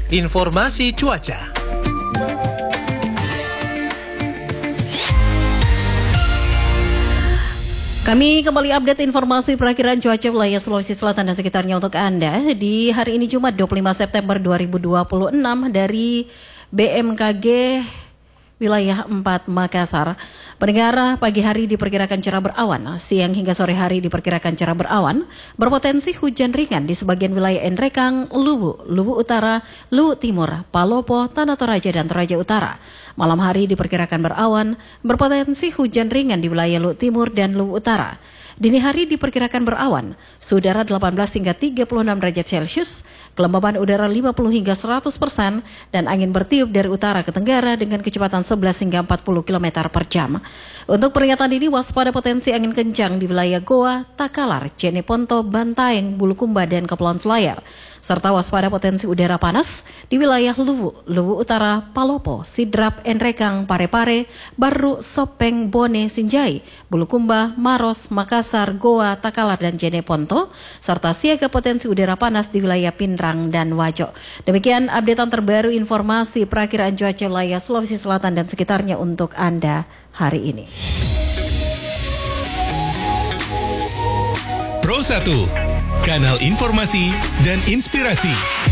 informasi cuaca. Kami kembali update informasi perakiraan cuaca wilayah Sulawesi Selatan dan sekitarnya untuk Anda di hari ini Jumat 25 September 2026 dari BMKG Wilayah 4 Makassar. Pendengar, pagi hari diperkirakan cerah berawan, siang hingga sore hari diperkirakan cerah berawan, berpotensi hujan ringan di sebagian wilayah Enrekang, Luwu, Luwu Utara, Luwu Timur, Palopo, Tanah Toraja, dan Toraja Utara. Malam hari diperkirakan berawan, berpotensi hujan ringan di wilayah Luwu Timur dan Luwu Utara. Dini hari diperkirakan berawan, suhu udara 18 hingga 36 derajat Celcius, kelembaban udara 50 hingga 100%, dan angin bertiup dari utara ke tenggara dengan kecepatan 11 hingga 40 km per jam. Untuk peringatan dini waspada potensi angin kencang di wilayah Goa, Takalar, Jeneponto, Bantaeng, Bulukumba, dan Kepulauan Selayar. Serta waspada potensi udara panas di wilayah Luwu, Luwu Utara, Palopo, Sidrap, Enrekang, Parepare, Baru, Sopeng, Bone, Sinjai, Bulukumba, Maros, Makassar, Goa, Takalar, dan Jeneponto, serta siaga potensi udara panas di wilayah Pinrang dan Wajo. Demikian updatean terbaru informasi perakiraan cuaca wilayah Sulawesi Selatan dan sekitarnya untuk Anda hari ini. Pro 1, kanal informasi dan inspirasi.